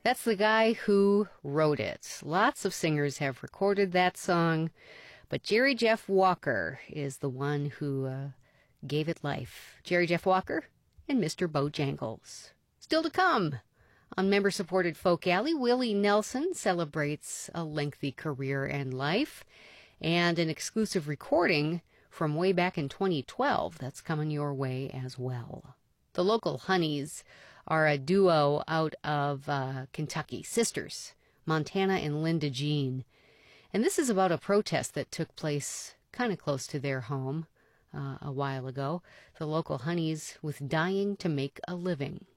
That's the guy who wrote it. Lots of singers have recorded that song, but Jerry Jeff Walker is the one who gave it life. Jerry Jeff Walker and Mr. Bojangles. Still to come. On member-supported Folk Alley, Willie Nelson celebrates a lengthy career and life, and an exclusive recording from way back in 2012 that's coming your way as well. The Local Honeys are a duo out of Kentucky, sisters, Montana and Linda Jean. And this is about a protest that took place kind of close to their home a while ago. The Local Honeys with Dying to Make a Living.